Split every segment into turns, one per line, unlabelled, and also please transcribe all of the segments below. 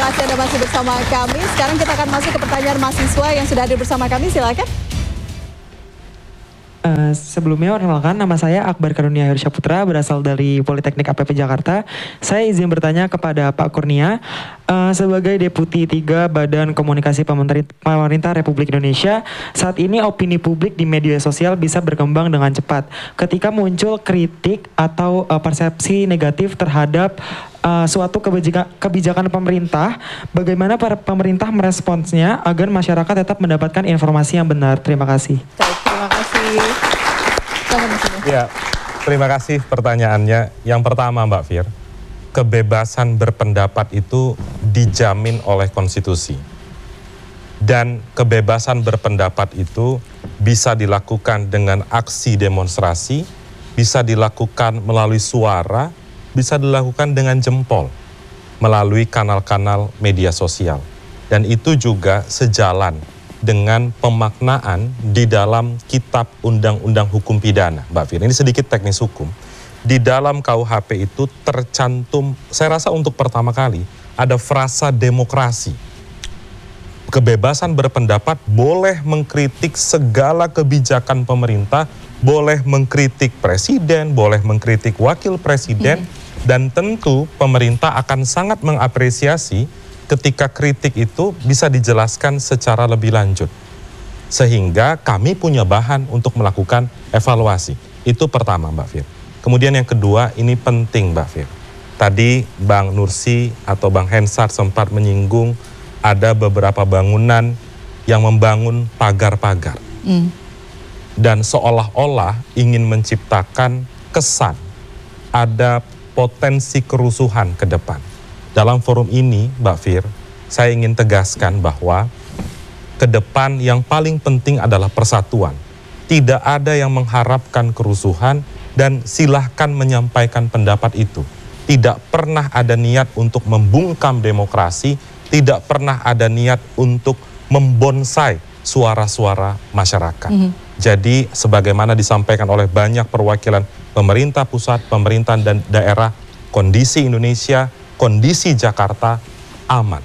kasih Anda masih bersama kami. Sekarang kita akan masuk ke pertanyaan mahasiswa yang sudah hadir bersama kami. Silakan.
Sebelumnya, perkenalkan, nama saya Akbar Karunia Hirsyaputra, berasal dari Politeknik APP Jakarta. Saya izin bertanya kepada Pak Kurnia, sebagai Deputi 3 Badan Komunikasi Pemerintah Republik Indonesia, saat ini opini publik di media sosial bisa berkembang dengan cepat. Ketika muncul kritik atau persepsi negatif terhadap suatu kebijakan pemerintah, bagaimana pemerintah meresponsnya agar masyarakat tetap mendapatkan informasi yang benar? Terima kasih.
Terima kasih.
Ya, terima kasih pertanyaannya. Yang pertama, Mbak Fir, kebebasan berpendapat itu dijamin oleh konstitusi. Dan kebebasan berpendapat itu bisa dilakukan dengan aksi demonstrasi, bisa dilakukan melalui suara, bisa dilakukan dengan jempol, melalui kanal-kanal media sosial. Dan itu juga sejalan dengan pemaknaan di dalam kitab Undang-Undang Hukum Pidana, Mbak Fir. Ini sedikit teknis hukum. Di dalam KUHP itu tercantum, saya rasa untuk pertama kali, ada frasa demokrasi. Kebebasan berpendapat boleh mengkritik segala kebijakan pemerintah, boleh mengkritik presiden, boleh mengkritik wakil presiden, dan tentu pemerintah akan sangat mengapresiasi ketika kritik itu bisa dijelaskan secara lebih lanjut. Sehingga kami punya bahan untuk melakukan evaluasi. Itu pertama, Mbak Fir. Kemudian yang kedua, ini penting, Mbak Fir. Tadi Bang Nursi atau Bang Hensar sempat menyinggung ada beberapa bangunan yang membangun pagar-pagar. Dan seolah-olah ingin menciptakan kesan ada potensi kerusuhan ke depan. Dalam forum ini, Mbak Fir, saya ingin tegaskan bahwa ke depan yang paling penting adalah persatuan. Tidak ada yang mengharapkan kerusuhan dan silahkan menyampaikan pendapat itu. Tidak pernah ada niat untuk membungkam demokrasi, tidak pernah ada niat untuk membonsai suara-suara masyarakat. Jadi sebagaimana disampaikan oleh banyak perwakilan pemerintah pusat, pemerintah dan daerah, kondisi Indonesia, kondisi Jakarta aman.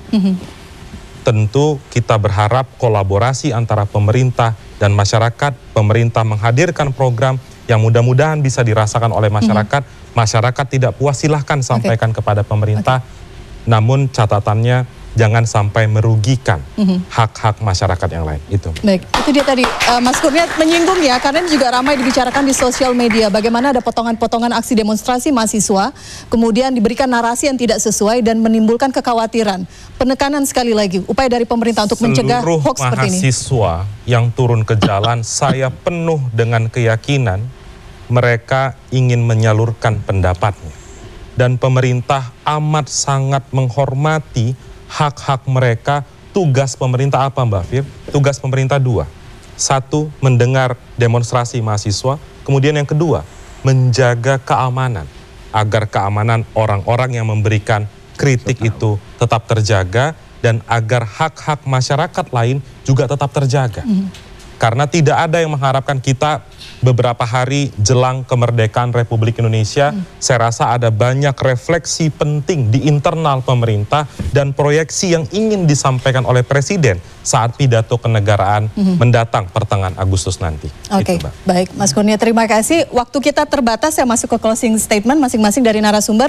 Tentu kita berharap kolaborasi antara pemerintah dan masyarakat, pemerintah menghadirkan program yang mudah-mudahan bisa dirasakan oleh masyarakat, masyarakat tidak puas silahkan sampaikan kepada pemerintah, namun catatannya jangan sampai merugikan hak-hak masyarakat yang lain. Itu.
Baik, itu dia tadi Mas Kurnia menyinggung ya, karena ini juga ramai dibicarakan di sosial media. Bagaimana ada potongan-potongan aksi demonstrasi mahasiswa, kemudian diberikan narasi yang tidak sesuai dan menimbulkan kekhawatiran. Penekanan sekali lagi, upaya dari pemerintah untuk mencegah hoax seperti ini.
Mahasiswa yang turun ke jalan, saya penuh dengan keyakinan mereka ingin menyalurkan pendapatnya. Dan pemerintah amat sangat menghormati hak-hak mereka. Tugas pemerintah apa, Mbak Fir? Tugas pemerintah 2. 1, mendengar demonstrasi mahasiswa. Kemudian yang kedua, menjaga keamanan. Agar keamanan orang-orang yang memberikan kritik itu tetap terjaga dan agar hak-hak masyarakat lain juga tetap terjaga. Karena tidak ada yang mengharapkan kita beberapa hari jelang kemerdekaan Republik Indonesia, saya rasa ada banyak refleksi penting di internal pemerintah dan proyeksi yang ingin disampaikan oleh Presiden saat pidato kenegaraan mendatang pertengahan Agustus nanti.
Oke, baik Mas Kurnia, terima kasih. Waktu kita terbatas, saya masuk ke closing statement masing-masing dari narasumber.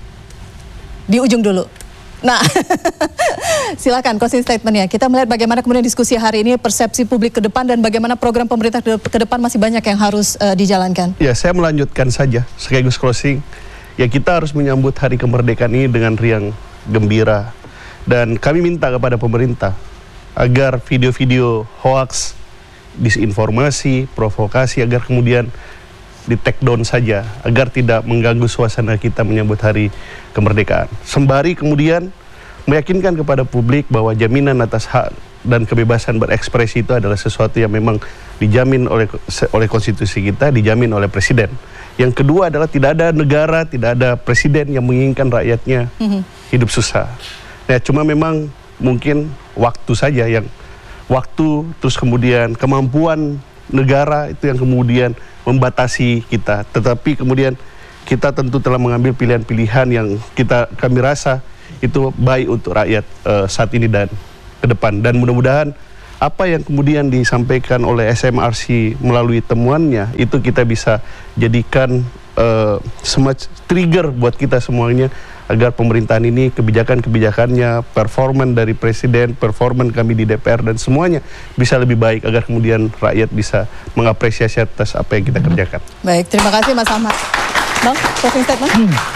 Di ujung dulu. Nah, silakan closing statementnya. Kita melihat bagaimana kemudian diskusi hari ini, persepsi publik ke depan dan bagaimana program pemerintah ke depan masih banyak yang harus dijalankan.
Ya, saya melanjutkan saja sekaligus closing. Ya, kita harus menyambut hari kemerdekaan ini dengan riang gembira. Dan kami minta kepada pemerintah agar video-video hoax, disinformasi, provokasi agar kemudian di take down saja, agar tidak mengganggu suasana kita menyambut hari kemerdekaan. Sembari kemudian meyakinkan kepada publik bahwa jaminan atas hak dan kebebasan berekspresi itu adalah sesuatu yang memang dijamin oleh konstitusi kita, dijamin oleh presiden. Yang kedua adalah tidak ada negara, tidak ada presiden yang menginginkan rakyatnya hidup susah. Nah, cuma memang mungkin waktu saja yang terus kemudian kemampuan negara itu yang kemudian membatasi kita. Tetapi kemudian kita tentu telah mengambil pilihan-pilihan yang kami rasa itu baik untuk rakyat saat ini dan ke depan. Dan mudah-mudahan apa yang kemudian disampaikan oleh SMRC melalui temuannya itu kita bisa jadikan semacam trigger buat kita semuanya agar pemerintahan ini kebijakan-kebijakannya, performan dari presiden, performan kami di DPR dan semuanya bisa lebih baik agar kemudian rakyat bisa mengapresiasi atas apa yang kita kerjakan.
Baik, terima kasih Mas Ahmad. Bang, closing statement.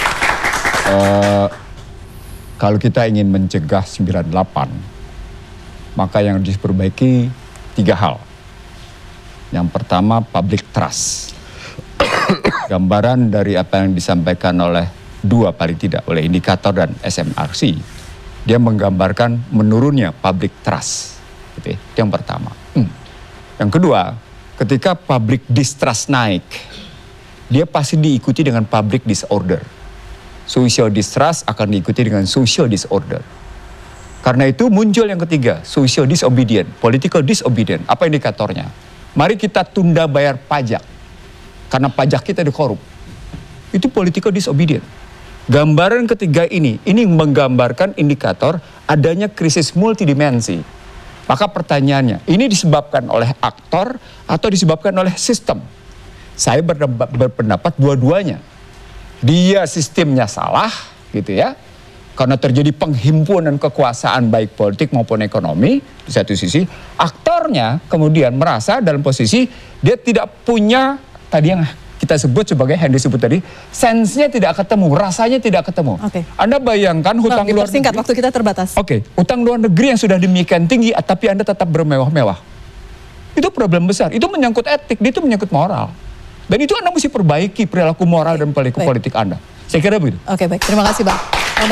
Kalau kita ingin mencegah 98, maka yang harus diperbaiki 3 hal. Yang pertama, public trust. Gambaran dari apa yang disampaikan oleh paling tidak oleh indikator dan SMRC, dia menggambarkan menurunnya public trust. Gitu ya. Itu yang pertama. Yang kedua, ketika public distrust naik, dia pasti diikuti dengan public disorder. Social distrust akan diikuti dengan social disorder. Karena itu muncul yang ketiga, social disobedient, political disobedient. Apa indikatornya? Mari kita tunda bayar pajak, karena pajak kita dikorup. Itu political disobedient. Gambaran ketiga ini menggambarkan indikator adanya krisis multidimensi. Maka pertanyaannya, ini disebabkan oleh aktor atau disebabkan oleh sistem? Saya berpendapat dua-duanya. Dia sistemnya salah, gitu ya. Karena terjadi penghimpunan kekuasaan baik politik maupun ekonomi di satu sisi. Aktornya kemudian merasa dalam posisi dia tidak punya, tadi yang kita sebut sebagai yang disebut tadi, sense-nya tidak ketemu, rasanya tidak ketemu. Anda bayangkan hutang luar negeri.
Waktu kita terbatas.
Utang luar negeri yang sudah demikian tinggi, tapi Anda tetap bermewah-mewah. Itu problem besar. Itu menyangkut etik, itu menyangkut moral. Dan itu Anda mesti perbaiki perilaku moral dan perilaku politik Anda. Saya kira begitu.
Baik. Terima kasih, Bang.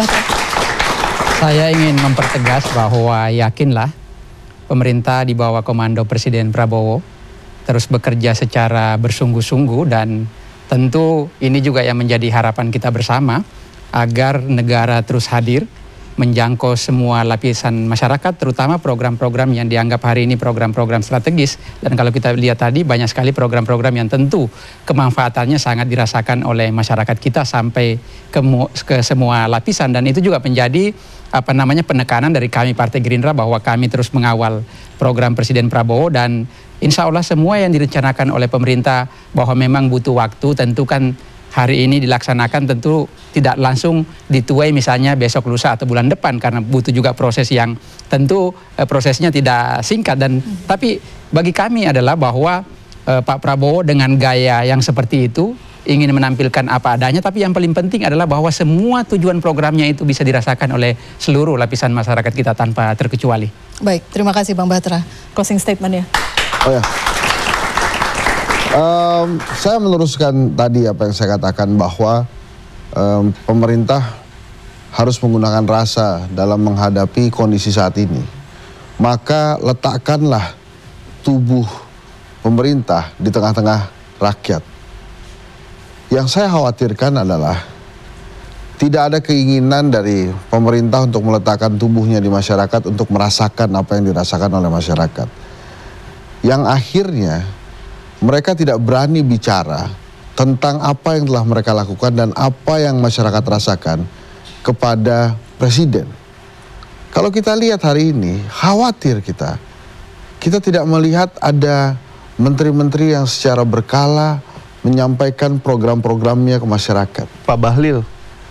Saya ingin mempertegas bahwa yakinlah pemerintah di bawah komando Presiden Prabowo terus bekerja secara bersungguh-sungguh, dan tentu ini juga yang menjadi harapan kita bersama agar negara terus hadir menjangkau semua lapisan masyarakat, terutama program-program yang dianggap hari ini program-program strategis. Dan kalau kita lihat tadi banyak sekali program-program yang tentu kemanfaatannya sangat dirasakan oleh masyarakat kita sampai ke semua lapisan, dan itu juga menjadi penekanan dari kami Partai Gerindra bahwa kami terus mengawal program Presiden Prabowo, dan insya Allah semua yang direncanakan oleh pemerintah bahwa memang butuh waktu, tentu kan hari ini dilaksanakan tentu tidak langsung dituai misalnya besok lusa atau bulan depan, karena butuh juga proses yang tentu prosesnya tidak singkat. Dan tapi bagi kami adalah bahwa Pak Prabowo dengan gaya yang seperti itu ingin menampilkan apa adanya, tapi yang paling penting adalah bahwa semua tujuan programnya itu bisa dirasakan oleh seluruh lapisan masyarakat kita tanpa terkecuali.
Baik, terima kasih Bang Batra. Closing statement-nya.
Saya meneruskan tadi apa yang saya katakan bahwa pemerintah harus menggunakan rasa dalam menghadapi kondisi saat ini. Maka letakkanlah tubuh pemerintah di tengah-tengah rakyat. Yang saya khawatirkan adalah tidak ada keinginan dari pemerintah untuk meletakkan tubuhnya di masyarakat untuk merasakan apa yang dirasakan oleh masyarakat. Yang akhirnya mereka tidak berani bicara tentang apa yang telah mereka lakukan dan apa yang masyarakat rasakan kepada presiden. Kalau kita lihat hari ini, khawatir kita tidak melihat ada menteri-menteri yang secara berkala menyampaikan program-programnya ke masyarakat.
Pak Bahlil.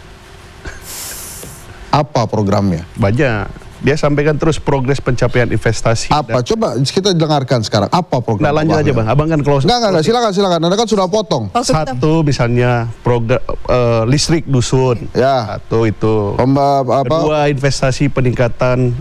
Apa programnya?
Banyak. Dia sampaikan terus progres pencapaian investasi.
Apa? Coba kita dengarkan sekarang. Apa program?
Nggak, lanjut aja Bang. Abang kan close.
Enggak. Silakan. Anda kan sudah potong.
Satu misalnya program listrik dusun.
Ya.
Atau itu. Kedua, investasi peningkatan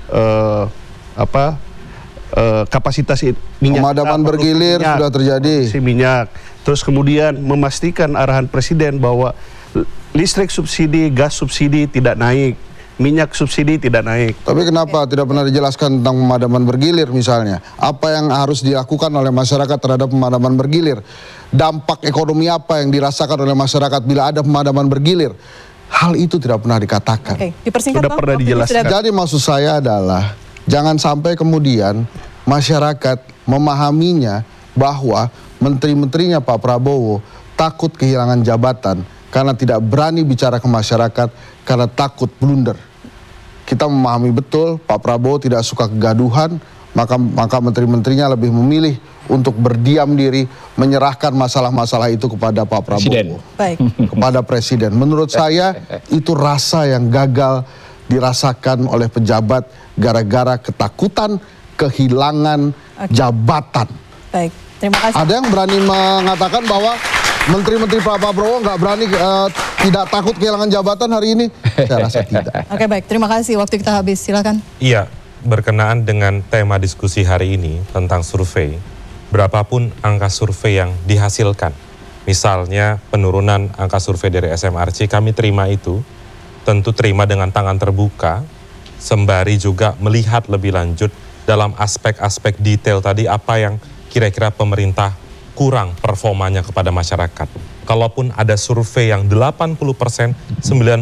kapasitas minyak.
Pemadaman bergilir minyak, sudah terjadi.
Minyak. Terus kemudian memastikan arahan presiden bahwa listrik subsidi, gas subsidi tidak naik. Minyak subsidi tidak naik.
Tapi kenapa tidak pernah dijelaskan tentang pemadaman bergilir misalnya? Apa yang harus dilakukan oleh masyarakat terhadap pemadaman bergilir? Dampak ekonomi apa yang dirasakan oleh masyarakat bila ada pemadaman bergilir? Hal itu tidak pernah dikatakan.
Sudah pernah dijelaskan.
Jadi maksud saya adalah jangan sampai kemudian masyarakat memahaminya bahwa menteri-menterinya Pak Prabowo takut kehilangan jabatan karena tidak berani bicara ke masyarakat karena takut blunder. kita memahami betul Pak Prabowo tidak suka kegaduhan, maka menteri-menterinya lebih memilih untuk berdiam diri, menyerahkan masalah-masalah itu kepada Pak Prabowo.
Presiden.
Baik.
Kepada Presiden. Menurut saya itu rasa yang gagal dirasakan oleh pejabat gara-gara ketakutan kehilangan jabatan.
Baik, terima kasih.
Ada yang berani mengatakan bahwa menteri-menteri Pak Prabowo nggak berani, tidak takut kehilangan jabatan hari ini? Saya rasa tidak.
Oke, baik, terima kasih. Waktu kita habis, silakan.
Iya, berkenaan dengan tema diskusi hari ini tentang survei, berapapun angka survei yang dihasilkan, misalnya penurunan angka survei dari SMRC, kami terima itu, tentu terima dengan tangan terbuka, sembari juga melihat lebih lanjut dalam aspek-aspek detail tadi apa yang kira-kira pemerintah kurang performanya kepada masyarakat. Kalaupun ada survei yang 80%, 90%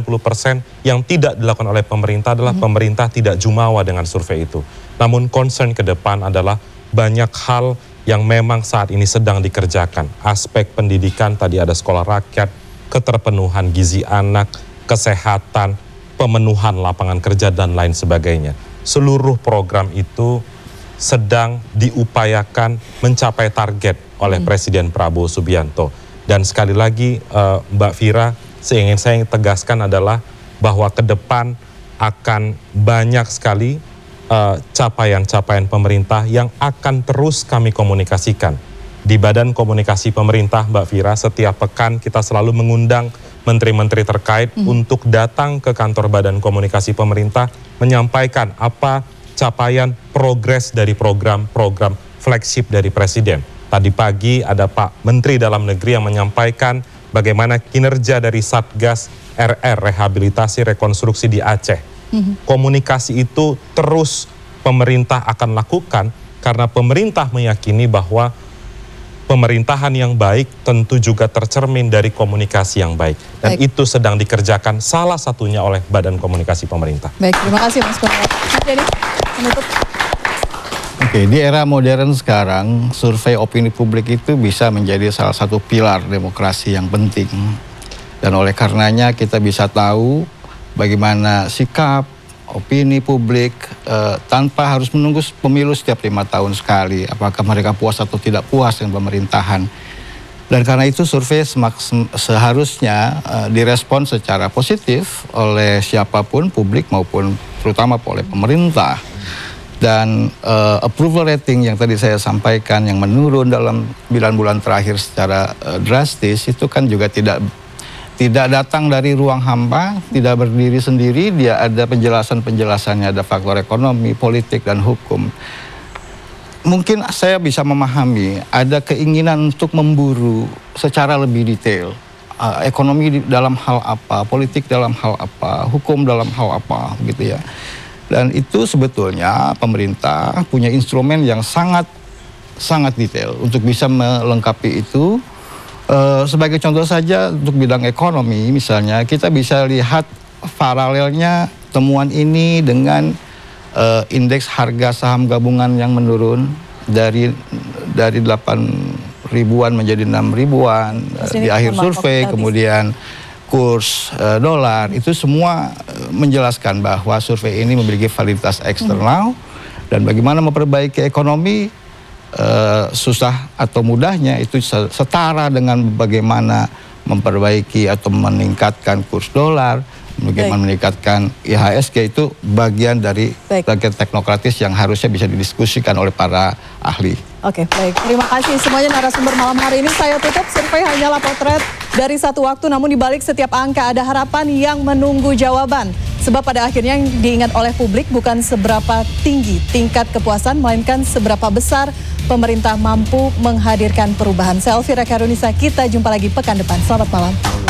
yang tidak dilakukan oleh pemerintah adalah pemerintah tidak jumawa dengan survei itu. Namun concern ke depan adalah banyak hal yang memang saat ini sedang dikerjakan. Aspek pendidikan, tadi ada sekolah rakyat, keterpenuhan gizi anak, kesehatan, pemenuhan lapangan kerja, dan lain sebagainya. Seluruh program itu sedang diupayakan mencapai target oleh Presiden Prabowo Subianto. Dan sekali lagi Mbak Fira, saya ingin tegaskan adalah bahwa ke depan akan banyak sekali capaian-capaian pemerintah yang akan terus kami komunikasikan. Di Badan Komunikasi Pemerintah, Mbak Fira, setiap pekan kita selalu mengundang menteri-menteri terkait untuk datang ke kantor Badan Komunikasi Pemerintah menyampaikan apa capaian progres dari program-program flagship dari Presiden. Tadi pagi ada Pak Menteri Dalam Negeri yang menyampaikan bagaimana kinerja dari Satgas RR, Rehabilitasi Rekonstruksi di Aceh. Komunikasi itu terus pemerintah akan lakukan karena pemerintah meyakini bahwa pemerintahan yang baik tentu juga tercermin dari komunikasi yang baik. Dan itu sedang dikerjakan salah satunya oleh Badan Komunikasi Pemerintah.
Baik, terima kasih Mas Kurnia. Jadi, menutup.
Oke, di era modern sekarang, survei opini publik itu bisa menjadi salah satu pilar demokrasi yang penting. Dan oleh karenanya kita bisa tahu bagaimana sikap, opini publik tanpa harus menunggu pemilu setiap 5 tahun sekali. Apakah mereka puas atau tidak puas dengan pemerintahan. Dan karena itu survei seharusnya direspon secara positif oleh siapapun, publik maupun terutama oleh pemerintah. Dan approval rating yang tadi saya sampaikan yang menurun dalam 9 bulan terakhir secara drastis itu kan juga tidak datang dari ruang hampa, tidak berdiri sendiri, dia ada penjelasan-penjelasannya, ada faktor ekonomi, politik, dan hukum. Mungkin saya bisa memahami ada keinginan untuk memburu secara lebih detail. Ekonomi dalam hal apa, politik dalam hal apa, hukum dalam hal apa, gitu ya. Dan itu sebetulnya pemerintah punya instrumen yang sangat detail untuk bisa melengkapi itu. Sebagai contoh saja untuk bidang ekonomi misalnya kita bisa lihat paralelnya temuan ini dengan indeks harga saham gabungan yang menurun dari 8 ribuan menjadi 6 ribuan di akhir survei, kemudian kurs dolar, itu semua menjelaskan bahwa survei ini memiliki validitas eksternal dan bagaimana memperbaiki ekonomi susah atau mudahnya itu setara dengan bagaimana memperbaiki atau meningkatkan kurs dolar, bagaimana meningkatkan IHSG, itu bagian dari bagian teknokratis yang harusnya bisa didiskusikan oleh para ahli.
Oke, baik. Terima kasih semuanya narasumber malam hari ini. Saya tutup, survei hanyalah potret dari satu waktu, namun dibalik setiap angka ada harapan yang menunggu jawaban. Sebab pada akhirnya yang diingat oleh publik bukan seberapa tinggi tingkat kepuasan, melainkan seberapa besar pemerintah mampu menghadirkan perubahan. Saya Elvira Karunisa, kita jumpa lagi pekan depan. Selamat malam.